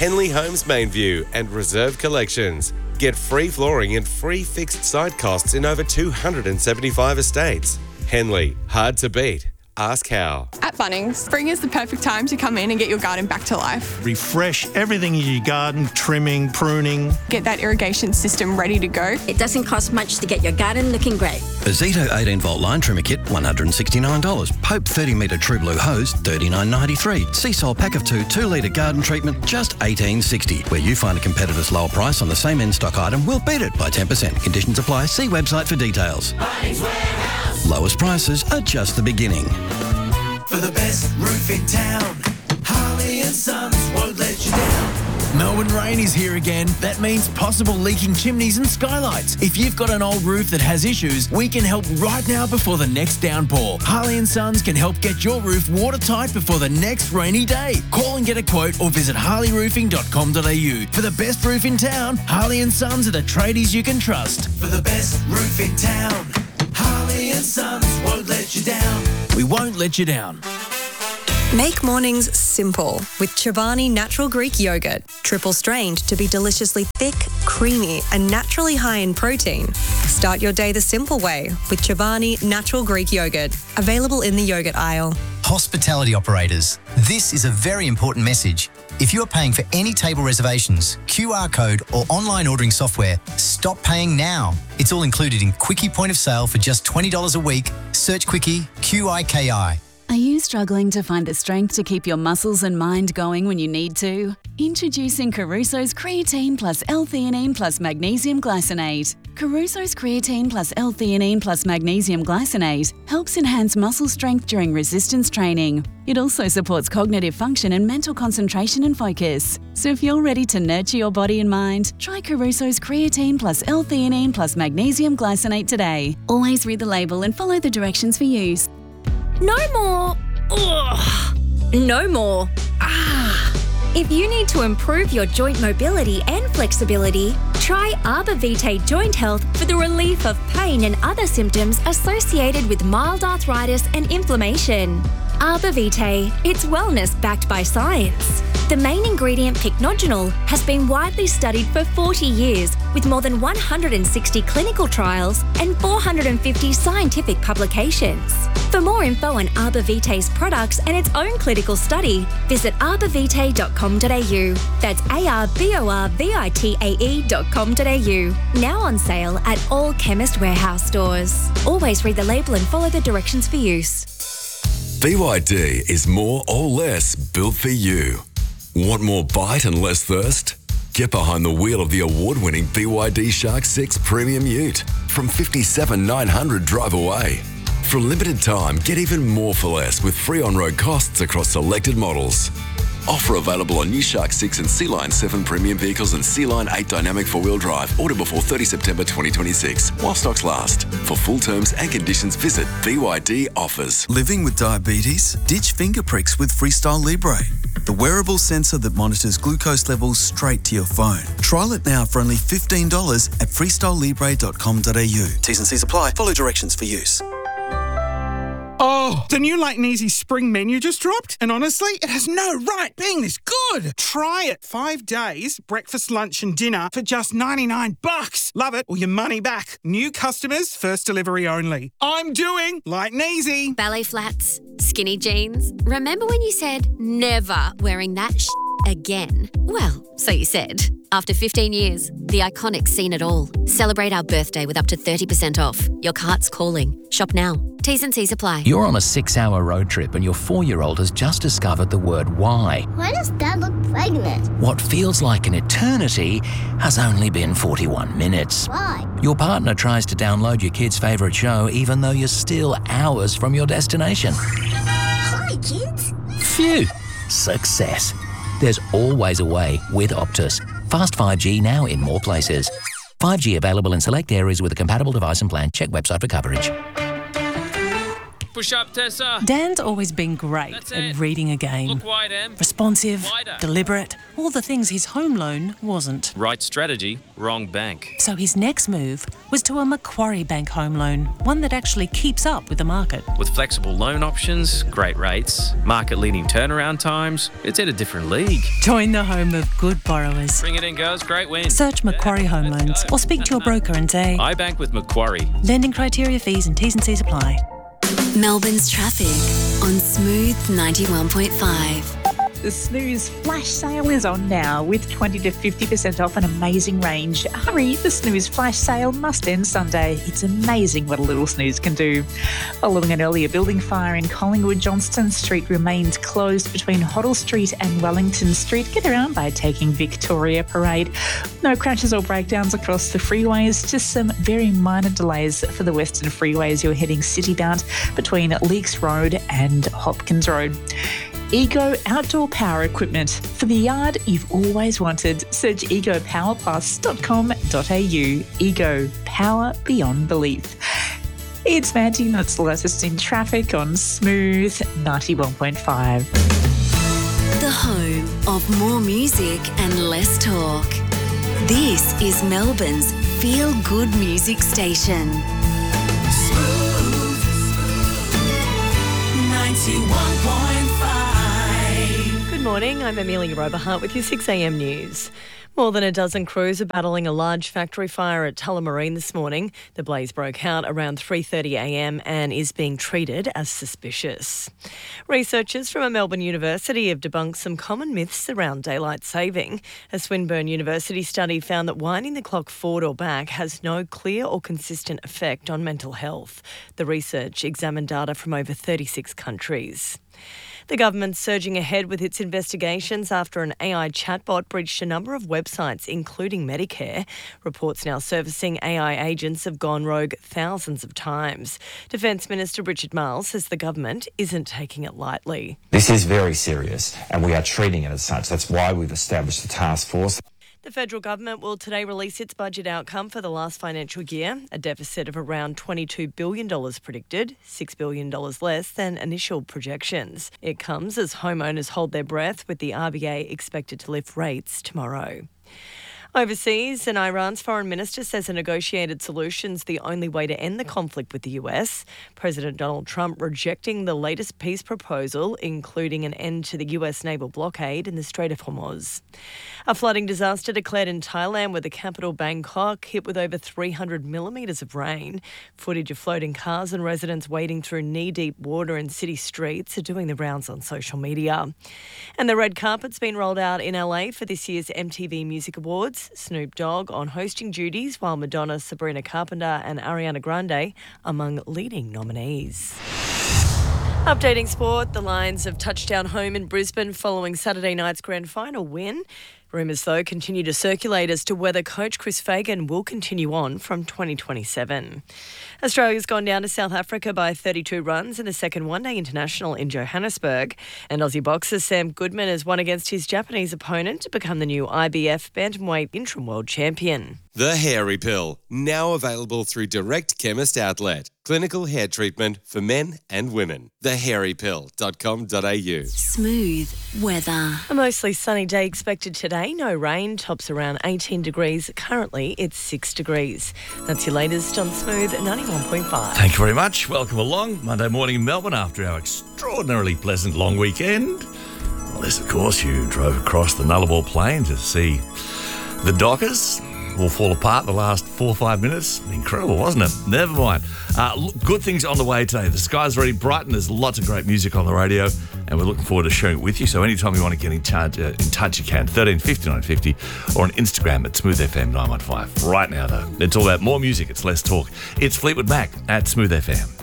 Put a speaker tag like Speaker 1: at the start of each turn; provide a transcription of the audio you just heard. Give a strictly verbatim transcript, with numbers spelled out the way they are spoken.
Speaker 1: Henley Homes Main View and Reserve Collections. Get free flooring and free fixed site costs in over two hundred seventy-five estates. Henley, hard to beat. Ask how.
Speaker 2: At Bunnings, spring is the perfect time to come in and get your garden back to life.
Speaker 3: Refresh everything in your garden, trimming, pruning.
Speaker 2: Get that irrigation system ready to go.
Speaker 4: It doesn't cost much to get your garden looking great.
Speaker 5: A Zito eighteen volt line trimmer kit, one hundred sixty-nine dollars. Pope thirty metre True Blue hose, thirty-nine ninety-three. Seasol pack of two, two litre garden treatment, just eighteen sixty. Where you find a competitor's lower price on the same in-stock item, we'll beat it by ten percent. Conditions apply. See website for details.
Speaker 6: Bunnings Warehouse.
Speaker 5: Lowest prices are just the beginning.
Speaker 6: For the best roof in town, Harley and Sons won't let you down.
Speaker 7: Melbourne rain is here again. That means possible leaking chimneys and skylights. If you've got an old roof that has issues, we can help right now before the next downpour. Harley and Sons can help get your roof watertight before the next rainy day. Call and get a quote or visit harley roofing dot com dot a u. For the best roof in town, Harley and Sons are the tradies you can trust.
Speaker 6: For the best roof in town, Harley and Sons won't let you down.
Speaker 7: We won't let you down.
Speaker 8: Make mornings simple with Chobani Natural Greek Yogurt. Triple strained to be deliciously thick, creamy and naturally high in protein. Start your day the simple way with Chobani Natural Greek Yogurt. Available in the yogurt aisle.
Speaker 9: Hospitality operators, this is a very important message. If you are paying for any table reservations, Q R code or online ordering software, stop paying now. It's all included in Quickie Point of Sale for just twenty dollars a week. Search Quickie, Q I K I.
Speaker 10: Are you struggling to find the strength to keep your muscles and mind going when you need to? Introducing Caruso's Creatine Plus L-Theanine Plus Magnesium Glycinate. Caruso's Creatine Plus L-Theanine Plus Magnesium Glycinate helps enhance muscle strength during resistance training. It also supports cognitive function and mental concentration and focus. So if you're ready to nurture your body and mind, try Caruso's Creatine Plus L-Theanine Plus Magnesium Glycinate today. Always read the label and follow the directions for use.
Speaker 4: No more. Ugh. No more. Ah. If you need to improve your joint mobility and flexibility, try Arbor Vitae Joint Health for the relief of pain and other symptoms associated with mild arthritis and inflammation. Arbor Vitae, it's wellness backed by science. The main ingredient, pycnogenol, has been widely studied for forty years with more than one hundred sixty clinical trials and four hundred fifty scientific publications. For more info on Arbor Vitae's products and its own clinical study, visit arbor vitae dot com dot a u. That's A R B O R V I T A E dot com dot a u. Now on sale at all Chemist Warehouse stores. Always read the label and follow the directions for use.
Speaker 11: B Y D is more or less built for you. Want more bite and less thirst? Get behind the wheel of the award-winning B Y D Shark six Premium Ute from fifty-seven thousand nine hundred dollars drive away. For a limited time, get even more for less with free on-road costs across selected models. Offer available on new Shark six and Sea Line seven premium vehicles and Sea Line eight dynamic four-wheel drive. Order before thirtieth September twenty twenty-six while stocks last. For full terms and conditions, visit B Y D Offers.
Speaker 12: Living with diabetes? Ditch finger pricks with Freestyle Libre, the wearable sensor that monitors glucose levels straight to your phone. Trial it now for only fifteen dollars at freestyle libre dot com dot a u. T's and C's apply. Follow directions for use.
Speaker 13: Oh, the new Light and Easy spring menu just dropped, and honestly, it has no right being this good. Try it. Five days, breakfast, lunch and dinner for just ninety-nine bucks. Love it or your money back. New customers, first delivery only. I'm doing Light and Easy.
Speaker 14: Ballet flats, skinny jeans. Remember when you said never wearing that sh** again? Well, so you said. After fifteen years, the iconic seen it all. Celebrate our birthday with up to thirty percent off. Your cart's calling. Shop now. T's and C's apply.
Speaker 15: You're on a six-hour road trip and your four-year-old has just discovered the word why.
Speaker 16: Why does Dad look pregnant?
Speaker 15: What feels like an eternity has only been forty-one minutes.
Speaker 16: Why?
Speaker 15: Your partner tries to download your kid's favourite show even though you're still hours from your destination.
Speaker 16: Hi, kids.
Speaker 15: Phew. Success. There's always a way with Optus. Fast five G now in more places. five G available in select areas with a compatible device and plan. Check website for coverage.
Speaker 17: Push up, Tessa.
Speaker 18: Dan's always been great
Speaker 17: That's
Speaker 18: at
Speaker 17: it.
Speaker 18: reading a game.
Speaker 17: Look wide, Em.
Speaker 18: Responsive,
Speaker 17: Wider.
Speaker 18: deliberate, all the things his home loan wasn't.
Speaker 17: Right strategy, wrong bank.
Speaker 18: So his next move was to a Macquarie Bank home loan, one that actually keeps up with the market.
Speaker 17: With flexible loan options, great rates, market-leading turnaround times, it's in a different league.
Speaker 18: Join the home of good borrowers.
Speaker 17: Bring it in, girls. Great win.
Speaker 18: Search Macquarie Home Loans or speak to your broker and say,
Speaker 17: I bank with Macquarie.
Speaker 18: lending criteria, fees and T's and C's apply.
Speaker 14: Melbourne's traffic on Smooth ninety-one point five.
Speaker 19: The Snooze flash sale is on now with twenty to fifty percent off an amazing range. Hurry, the Snooze flash sale must end Sunday. It's amazing what a little snooze can do. Following an earlier building fire in Collingwood, Johnston Street remains closed between Hoddle Street and Wellington Street. Get around by taking Victoria Parade. No crashes or breakdowns across the freeways, just some very minor delays for the Western freeways. You're heading city-bound between Leakes Road and Hopkins Road. Ego Outdoor Power Equipment for the yard you've always wanted. Search ego power plus dot com dot a u. Ego, power beyond belief. It's Mandy, that's the latest in traffic on Smooth ninety-one point five.
Speaker 14: The home of more music and less talk. This is Melbourne's feel-good music station.
Speaker 6: Smooth ninety-one point five.
Speaker 20: Good morning, I'm Amelia Roberhart with your six a m news. More than a dozen crews are battling a large factory fire at Tullamarine this morning. The blaze broke out around three thirty a m and is being treated as suspicious. Researchers from a Melbourne university have debunked some common myths around daylight saving. A Swinburne University study found that winding the clock forward or back has no clear or consistent effect on mental health. The research examined data from over thirty-six countries. The government's surging ahead with its investigations after an A I chatbot breached a number of websites, including Medicare. Reports now surfacing A I agents have gone rogue thousands of times. Defence Minister Richard Marles says the government isn't taking it lightly.
Speaker 21: This is very serious and we are treating it as such. That's why we've established a task force.
Speaker 20: The federal government will today release its budget outcome for the last financial year, a deficit of around twenty-two billion dollars predicted, six billion dollars less than initial projections. It comes as homeowners hold their breath with the R B A expected to lift rates tomorrow. Overseas, and Iran's foreign minister says a negotiated solution's the only way to end the conflict with the U S. President Donald Trump rejecting the latest peace proposal, including an end to the U S naval blockade in the Strait of Hormuz. A flooding disaster declared in Thailand with the capital Bangkok hit with over three hundred millimetres of rain. Footage of floating cars and residents wading through knee-deep water in city streets are doing the rounds on social media. And the red carpet's been rolled out in L A for this year's M T V Music Awards. Snoop Dogg on hosting duties, while Madonna, Sabrina Carpenter and Ariana Grande among leading nominees. Updating sport, the Lions have touched down home in Brisbane following Saturday night's grand final win. Rumours, though, continue to circulate as to whether coach Chris Fagan will continue on from twenty twenty-seven. Australia's gone down to South Africa by thirty-two runs in the second one-day international in Johannesburg. And Aussie boxer Sam Goodman has won against his Japanese opponent to become the new I B F Bantamweight Interim World Champion.
Speaker 1: The Hairy Pill, now available through Direct Chemist Outlet. Clinical hair treatment for men and women. the hairy pill dot com dot a u.
Speaker 14: Smooth weather.
Speaker 20: A mostly sunny day expected today. No rain. Tops around eighteen degrees. Currently, it's six degrees. That's your latest on Smooth ninety-one point five.
Speaker 22: Thank you very much. Welcome along. Monday morning in Melbourne after our extraordinarily pleasant long weekend. Unless, of course, you drove across the Nullarbor Plain to see the Dockers will fall apart the last four or five minutes. Incredible, wasn't it? Never mind. Uh, look, good things on the way today. The sky's already bright and there's lots of great music on the radio and we're looking forward to sharing it with you. So anytime you want to get in, charge, uh, in touch, you can. thirteen fifty, nine fifty or on Instagram at Smooth F M nine one five. Right now, though, it's all about more music. It's less talk. It's Fleetwood Mac at Smooth F M.